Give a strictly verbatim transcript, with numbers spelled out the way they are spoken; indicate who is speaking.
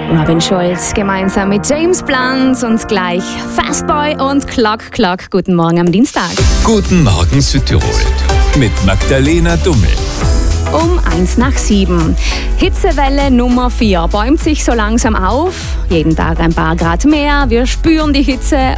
Speaker 1: Robin Schulz gemeinsam mit James Blunt und gleich Fastboy und Clock Clock. Guten Morgen am Dienstag.
Speaker 2: Guten Morgen Südtirol mit Magdalena Dummel.
Speaker 1: Um eins nach sieben. Hitzewelle Nummer vier bäumt sich so langsam auf. Jeden Tag ein paar Grad mehr. Wir spüren die Hitze